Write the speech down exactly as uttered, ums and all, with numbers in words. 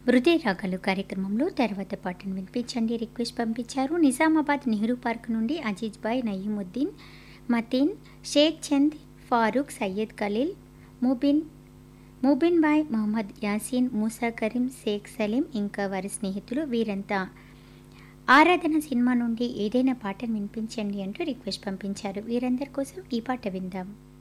హృదయ రాగాలు కార్యక్రమంలో తర్వాత పాటను వినిపించండి రిక్వెస్ట్ పంపించారు. నిజామాబాద్ నెహ్రూ పార్క్ నుండి అజీజ్ బాయ్, నయీముద్దీన్, మతీన్, షేక్ చంద్, ఫారూక్, సయ్యద్ ఖలీల్, ముబిన్ ముబిన్ బాయ్, మొహమ్మద్ యాసీన్, మూసా కరీం, షేక్ సలీం ఇంకా వారి స్నేహితులు వీరంతా ఆరాధన సినిమా నుండి ఏదైనా పాటను వినిపించండి అంటూ రిక్వెస్ట్ పంపించారు. వీరందరి కోసం ఈ పాట విందాం.